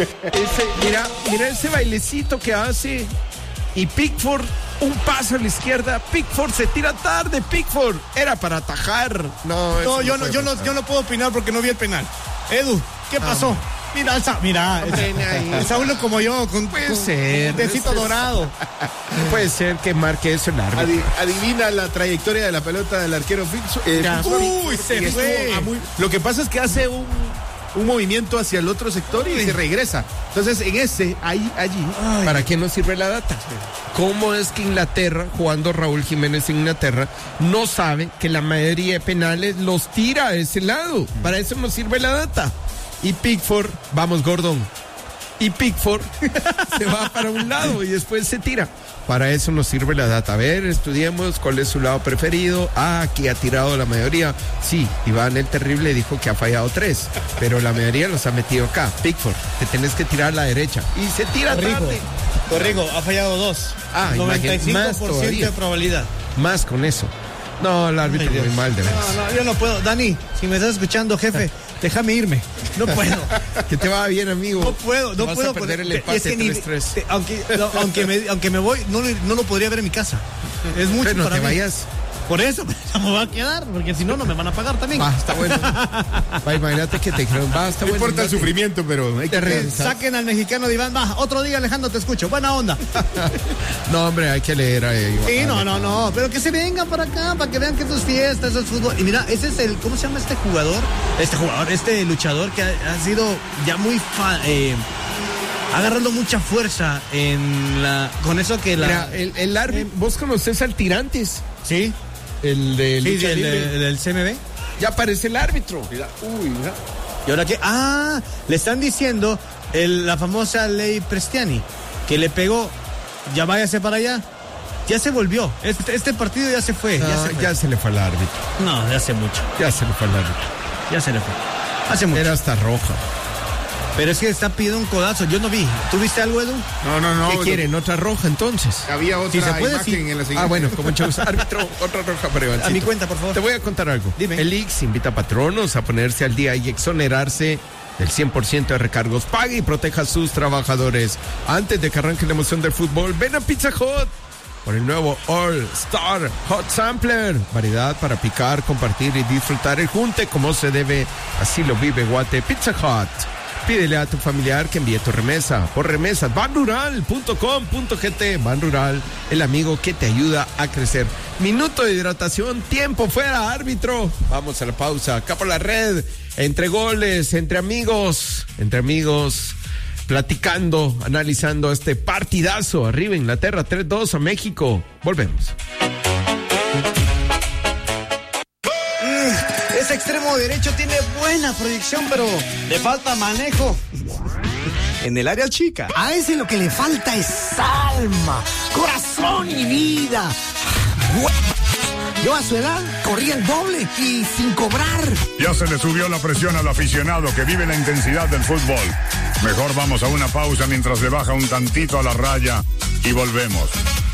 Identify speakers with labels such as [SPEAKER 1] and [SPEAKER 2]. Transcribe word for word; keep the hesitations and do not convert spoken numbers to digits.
[SPEAKER 1] Ese, mira, mira ese bailecito que hace. Y Pickford, un paso a la izquierda. Pickford se tira tarde. Pickford era para atajar. No,
[SPEAKER 2] no, yo no, yo no, yo no puedo opinar porque no vi el penal. Edu, ¿qué pasó? Ah, Mira, Sa mira, es, Saúl como yo, con,
[SPEAKER 1] puede
[SPEAKER 2] con,
[SPEAKER 1] ser,
[SPEAKER 2] con un tecito dorado.
[SPEAKER 1] Puede ser que marque eso el árbitro.
[SPEAKER 3] Adi, adivina la trayectoria de la pelota del arquero Pickford. Eh,
[SPEAKER 2] Uy, se fue.
[SPEAKER 3] Muy, lo que pasa es que hace un, un movimiento hacia el otro sector y Uy. se regresa. Entonces, en ese, ahí, allí.
[SPEAKER 1] Ay. ¿Para qué nos sirve la data? ¿Cómo es que Inglaterra, jugando Raúl Jiménez en Inglaterra, no sabe que la mayoría de penales los tira a ese lado? Para eso nos sirve la data. Y Pickford, vamos Gordon, y Pickford se va para un lado y después se tira. Para eso nos sirve la data. A ver, estudiemos cuál es su lado preferido. Ah, aquí ha tirado la mayoría. Sí, Iván el Terrible dijo que ha fallado tres, pero la mayoría los ha metido acá. Pickford, te tenés que tirar a la derecha. Y se tira
[SPEAKER 2] Corrigo,
[SPEAKER 1] tarde.
[SPEAKER 2] Corrigo, ha fallado dos.
[SPEAKER 1] Ah,
[SPEAKER 2] noventa y cinco por ciento
[SPEAKER 1] más
[SPEAKER 2] de probabilidad.
[SPEAKER 1] Más con eso. No, el árbitro muy mal de veras.
[SPEAKER 2] No, no, yo no puedo. Dani, si me estás escuchando, jefe, déjame irme. No puedo.
[SPEAKER 1] Que te va bien, amigo.
[SPEAKER 2] No puedo, no
[SPEAKER 1] vas
[SPEAKER 2] puedo.
[SPEAKER 1] A perder el
[SPEAKER 2] es
[SPEAKER 1] empate
[SPEAKER 2] que ni,
[SPEAKER 1] tres tres.
[SPEAKER 2] te, aunque, no, aunque, me, aunque me voy, no, no lo podría ver en mi casa. Es mucho
[SPEAKER 1] Pero
[SPEAKER 2] para
[SPEAKER 1] te
[SPEAKER 2] mí.
[SPEAKER 1] vayas.
[SPEAKER 2] Por eso me va a quedar, porque si no, no me van a pagar también.
[SPEAKER 1] Va, está bueno. Va, imagínate que te dijeron, va, está
[SPEAKER 3] no
[SPEAKER 1] bueno.
[SPEAKER 3] importa el sufrimiento, pero hay que
[SPEAKER 2] regresar. Saquen al mexicano de Iván, va, otro día Alejandro te escucho, buena onda.
[SPEAKER 1] No, hombre, hay que leer a Iván.
[SPEAKER 2] Sí, no, no, no, pero que se vengan para acá, para que vean que esto es fiesta, eso es fútbol. Y mira, ese es el, ¿cómo se llama este jugador? Este jugador, este luchador que ha, ha sido ya muy fan, eh, agarrando mucha fuerza en la, con eso que la...
[SPEAKER 1] Mira, el, el árbitro, eh, ¿vos conocés al Tirantes?
[SPEAKER 2] Sí.
[SPEAKER 1] El de
[SPEAKER 2] sí, del, del, del C M B.
[SPEAKER 1] Ya aparece el árbitro.
[SPEAKER 3] Mira, uy, mira.
[SPEAKER 2] ¿Y ahora qué? Ah, le están diciendo el, la famosa ley Prestiani, que le pegó, ya váyase para allá. Ya se volvió. Este, este partido ya se fue.
[SPEAKER 1] No,
[SPEAKER 2] ya, se fue.
[SPEAKER 1] ya se le fue al árbitro.
[SPEAKER 2] No, ya hace mucho.
[SPEAKER 1] Ya se le fue al árbitro.
[SPEAKER 2] Ya se le fue. Hace mucho.
[SPEAKER 1] Era hasta roja.
[SPEAKER 2] Pero es que está pidiendo un codazo. Yo no vi. ¿Tú viste algo, Edu?
[SPEAKER 3] No, no, no.
[SPEAKER 1] ¿Qué
[SPEAKER 3] no.
[SPEAKER 1] quieren? ¿Otra roja entonces?
[SPEAKER 3] Había otra
[SPEAKER 2] si se puede,
[SPEAKER 3] imagen
[SPEAKER 2] sí.
[SPEAKER 3] en la siguiente.
[SPEAKER 1] Ah, bueno, como chavos. Árbitro, otra roja para Ivancito.
[SPEAKER 2] A mi cuenta, por favor.
[SPEAKER 1] Te voy a contar algo.
[SPEAKER 2] Dime.
[SPEAKER 1] El I X invita a patronos a ponerse al día y exonerarse del cien por ciento de recargos. Pague y proteja a sus trabajadores. Antes de que arranque la emoción del fútbol, ven a Pizza Hut por el nuevo All Star Hot Sampler. Variedad para picar, compartir y disfrutar el junte como se debe. Así lo vive Guate. Pizza Hut. Pídele a tu familiar que envíe tu remesa por remesas ban rural punto com punto gt. Ban Rural, el amigo que te ayuda a crecer. Minuto de hidratación, tiempo fuera, árbitro. Vamos a la pausa. Acá por la red, entre goles, entre amigos, entre amigos, platicando, analizando este partidazo. Arriba Inglaterra, tres dos a México. Volvemos.
[SPEAKER 2] Ese extremo derecho tiene buena proyección, pero le falta manejo en el área chica.
[SPEAKER 4] A ese lo que le falta es alma, corazón y vida. Yo a su edad corría el doble y sin cobrar.
[SPEAKER 5] Ya se le subió la presión al aficionado que vive la intensidad del fútbol. Mejor vamos a una pausa mientras le baja un tantito a la raya y volvemos.